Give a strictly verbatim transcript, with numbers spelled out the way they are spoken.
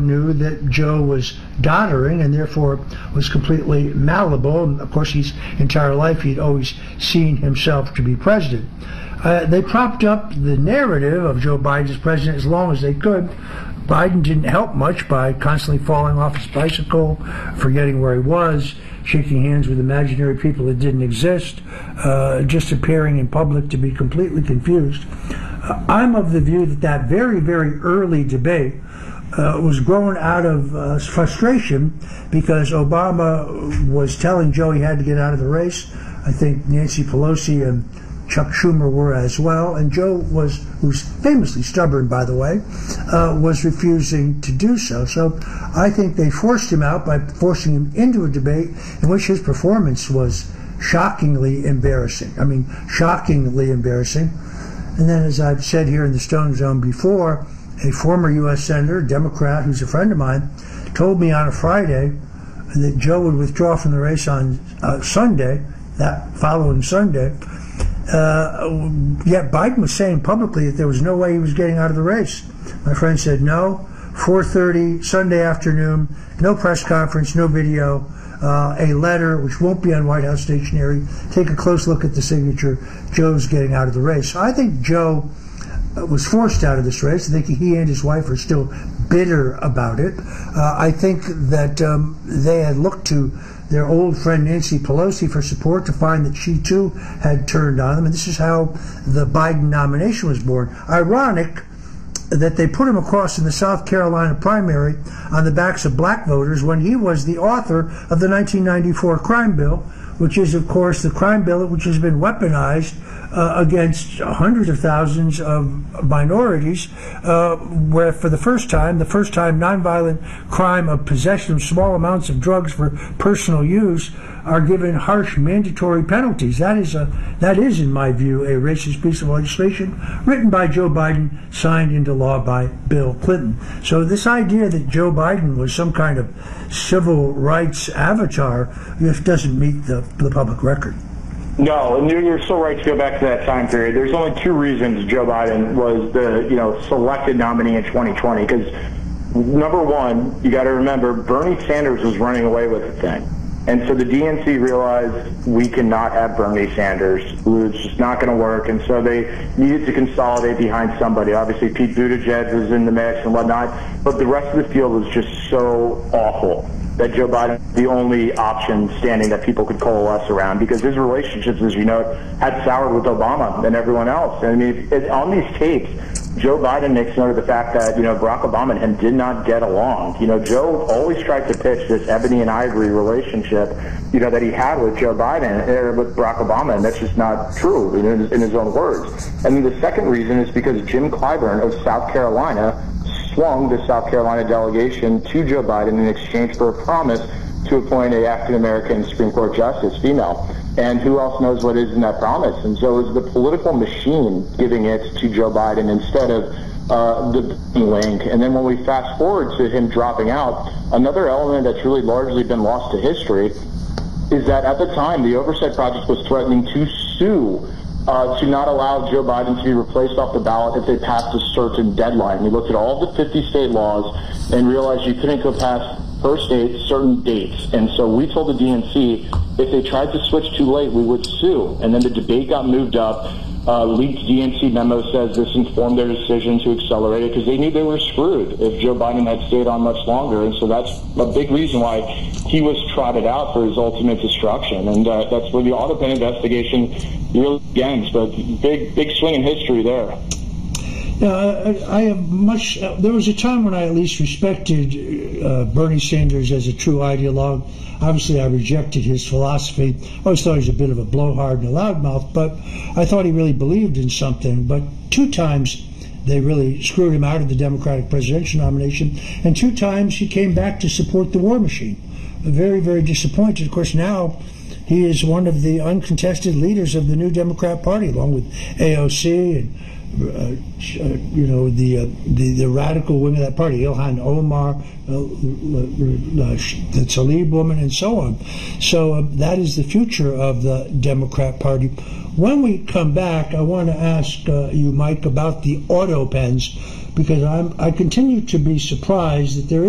knew that Joe was doddering and therefore was completely malleable. And of course, his entire life he'd always seen himself to be president. Uh, they propped up the narrative of Joe Biden as president as long as they could. Biden didn't help much by constantly falling off his bicycle, forgetting where he was, shaking hands with imaginary people that didn't exist, uh, just appearing in public to be completely confused. Uh, I'm of the view that that very, very early debate uh, was grown out of uh, frustration because Obama was telling Joe he had to get out of the race. I think Nancy Pelosi and Chuck Schumer were as well, and Joe was, who's famously stubborn, by the way, uh, was refusing to do so. So I think they forced him out by forcing him into a debate in which his performance was shockingly embarrassing. I mean, shockingly embarrassing. And then, as I've said here in the Stone Zone before, a former U S Senator, a Democrat who's a friend of mine, told me on a Friday that Joe would withdraw from the race on uh, Sunday, that following Sunday. Uh, yet Biden was saying publicly that there was no way he was getting out of the race. My friend said no, four thirty Sunday afternoon, no press conference, no video, uh, a letter which won't be on White House stationery. Take a close look at the signature. Joe's getting out of the race. I think Joe was forced out of this race. I think he and his wife are still bitter about it. Uh, I think that um, they had looked to their old friend Nancy Pelosi for support to find that she too had turned on them, and this is how the Biden nomination was born. Ironic that they put him across in the South Carolina primary on the backs of black voters when he was the author of the nineteen ninety-four crime bill, which is, of course, the crime bill which has been weaponized uh, against hundreds of thousands of minorities, uh, where for the first time, the first time nonviolent crime of possession of small amounts of drugs for personal use are given harsh mandatory penalties. That is, a, that is, in my view, a racist piece of legislation written by Joe Biden, signed into law by Bill Clinton. So this idea that Joe Biden was some kind of civil rights avatar just doesn't meet the, the public record. No, and you're, you're so right to go back to that time period. There's only two reasons Joe Biden was the, you know, selected nominee in twenty twenty. Because number one, you got to remember, Bernie Sanders was running away with the thing. And so the D N C realized we cannot have Bernie Sanders. It's just not going to work. And so they needed to consolidate behind somebody. Obviously, Pete Buttigieg was in the mix and whatnot. But the rest of the field was just so awful that Joe Biden was the only option standing that people could coalesce around, because his relationships, as you know, had soured with Obama and everyone else. I mean, it, on these tapes, Joe Biden makes note of the fact that, you know, Barack Obama and him did not get along. You know, Joe always tried to pitch this ebony and ivory relationship, you know, that he had with Joe Biden, or with Barack Obama, and that's just not true in his, in his own words. And then the second reason is because Jim Clyburn of South Carolina swung the South Carolina delegation to Joe Biden in exchange for a promise to appoint a African-American Supreme Court justice, female. And who else knows what is in that promise? And so it was the political machine giving it to Joe Biden instead of uh, the link. And then when we fast forward to him dropping out, another element that's really largely been lost to history is that at the time, the Oversight Project was threatening to sue Uh, to not allow Joe Biden to be replaced off the ballot if they passed a certain deadline. We looked at all the fifty state laws and realized you couldn't go past per state certain dates. And so we told the D N C if they tried to switch too late, we would sue. And then the debate got moved up. Uh, leaked D N C memo says this informed their decision to accelerate it because they knew they were screwed if Joe Biden had stayed on much longer. And so that's a big reason why he was trotted out for his ultimate destruction. And uh, that's where the auto pen investigation really begins. But big, big swing in history there. Yeah, I, I have much. Uh, there was a time when I at least respected uh, Bernie Sanders as a true ideologue. Obviously, I rejected his philosophy. I always thought he was a bit of a blowhard and a loudmouth, but I thought he really believed in something. But two times they really screwed him out of the Democratic presidential nomination, and two times he came back to support the war machine. Very, very disappointed. Of course, now he is one of the uncontested leaders of the New Democrat Party, along with A O C and Uh, uh, you know, the, uh, the the radical wing of that party, Ilhan Omar, uh, uh, the Tlaib woman, and so on. So uh, that is the future of the Democrat Party. When we come back, I want to ask uh, you, Mike, about the auto pens, because I'm, I continue to be surprised that there is